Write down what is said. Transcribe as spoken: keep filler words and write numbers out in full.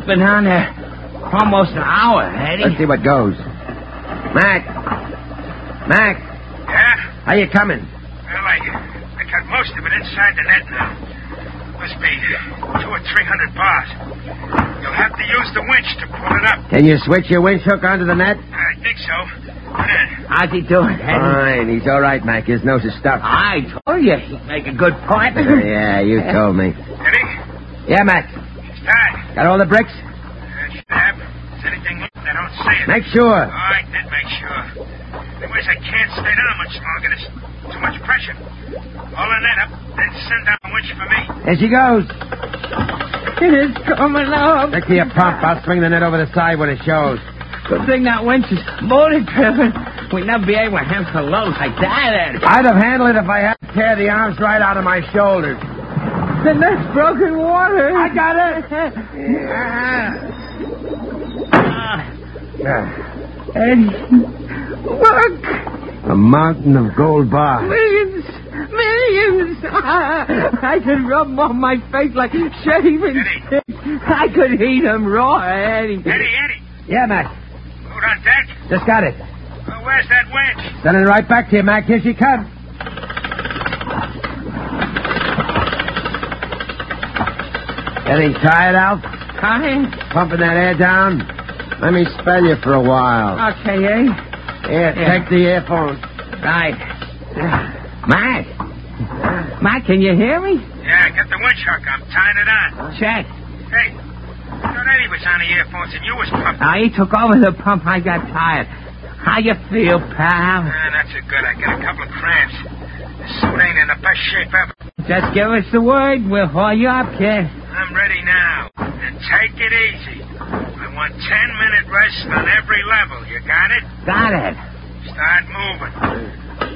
been on there almost an hour, Eddie. Let's see what goes. Mac. Mac. Yeah? How you coming? Well, I, I got most of it inside the net now. Must be two or three hundred bars. You'll have to use the winch to pull it up. Can you switch your winch hook onto the net? I think so. Yeah. How's he doing, Eddie? Fine. He's all right, Mac. His nose is stuffed. I told you he'd make a good partner. Yeah, you told me. Eddie? Yeah, Mac. It's tied. Got all the bricks? Uh, should have. If there's anything loose, I don't see it. Make sure. Oh, I did make sure. Anyways, I can't stay down much longer. There's too much pressure. Haul the net up, then send down a winch for me. There she goes. It's coming up. Stick to your pump. I'll swing the net over the side when it shows. Good thing that winch is motor-driven. We'd never be able to handle loads like that, Eddie. I'd have handled it if I had to tear the arms right out of my shoulders. The net's broken water. I got it. uh, Eddie, look. A mountain of gold bars. Millions. Millions. I could rub them on my face like shaving sticks. I could eat them raw, Eddie. Eddie, Eddie. Yeah, Mac. Load on deck. Just got it. Well, where's that winch? Sending it right back to you, Mac. Here she comes. Getting tired, Al? Tired? Pumping that air down? Let me spell you for a while. Okay, eh? Here, Yeah. take the earphones. Right. Mac. Mac, can you hear me? Yeah, get the winch hook. I'm tying it on. Check. Hey, I thought Eddie was on the earphones and you was pumping. Now, he took over the pump. I got tired. How you feel, pal? Ah, not so good. I got a couple of cramps. The suit ain't in the best shape ever. Just give us the word. We'll haul you up, kid. I'm ready now. And take it easy. I want ten minute rest on every level. You got it? Got it. Start moving.